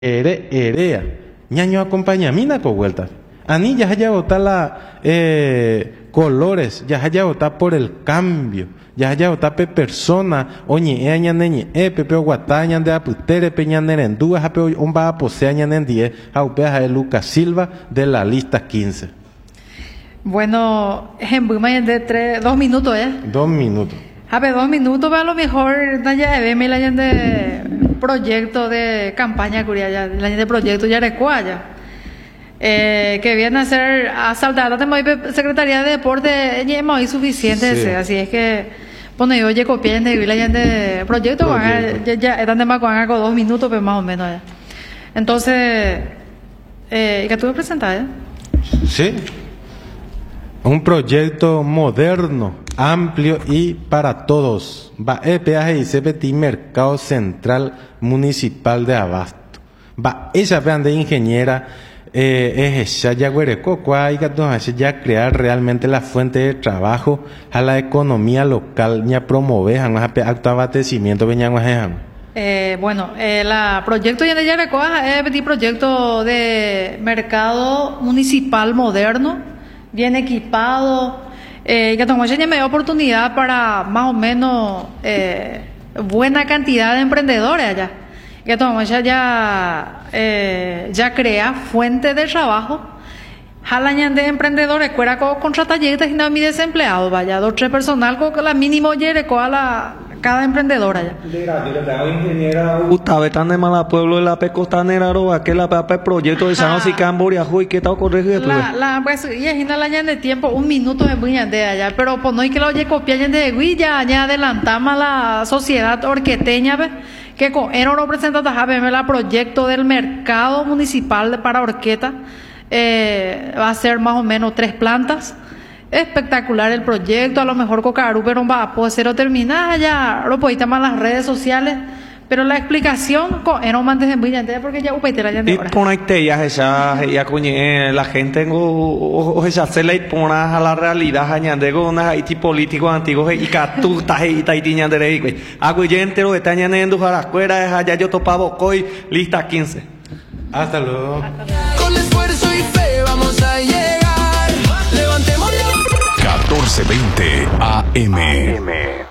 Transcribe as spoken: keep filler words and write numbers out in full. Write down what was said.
ere erea ñaño acompañamina con vuelta ani ya haya votar la eh, colores ya haya votar por el cambio ya haya votar pe persona oñe e ñaneñe e pepe guata ñande aputere pe ñanerendúa jape un va a posea ñanendie aupea a Lucas Silva de la lista quince. Bueno, en Buma de tres, dos minutos, ¿eh? Dos minutos. Jape, dos minutos, pero a lo mejor ya ve la de proyecto de campaña curiaya, la de proyecto Yarecuaya. Eh, que viene a ser a saltar la Secretaría de Deporte ya es suficiente, sí. Así es que bueno yo ya copié de la de proyecto, proyecto. ya ya están de más con algo dos minutos pero más o menos ya. Entonces eh, que tuve presentar, ¿eh? Sí. Un proyecto moderno, amplio y para todos. Va E peaje y C P T Mercado Central Municipal de Abasto. Va esa plan de ingeniera eh, es ya huereco cuá y ya crear realmente la fuente de trabajo a la economía local ya promover a acto abastecimiento eh, bueno, el eh, proyecto de Yarecoa es el proyecto de mercado municipal moderno, bien equipado, eh, que tomó ya me dio oportunidad para más o menos eh, buena cantidad de emprendedores allá. Que tomó ya ya, eh, ya crea fuente de trabajo. Jalañan de emprendedores, cuera con contratalletas y no mi desempleado, vaya, dos tres personal con la mínimo yereco a la cada emprendedora ya. Gustavo tan de mala pueblo de la pe costanera roba que la pe proyecto de San José Camboria y que está corregir la la pues y es la ñan de tiempo un minuto de buña de allá pero pues no hay que lo oye copiar de guilla ya adelantamos la sociedad orqueteña ¿ve? Que con era no presenta la proyecto del mercado municipal para Orqueta. Eh, va a ser más o menos tres plantas. Espectacular el proyecto, a lo mejor Cocaru, pero va a poder ser terminada ya, lo podéis tomar las redes sociales, pero la explicación no mandes en brillante porque ya upeite la y ponete ya esa ya coñe la gente o esa se le pone a la realidad añade con unas haití políticos antiguos y catutas y taitiñan de rey hago ya entero de tañanendo para la escuela es allá yo topaba coy lista quince. Hasta luego. Con esfuerzo y fe vamos a llegar. Levantemos la... catorce veinte A M.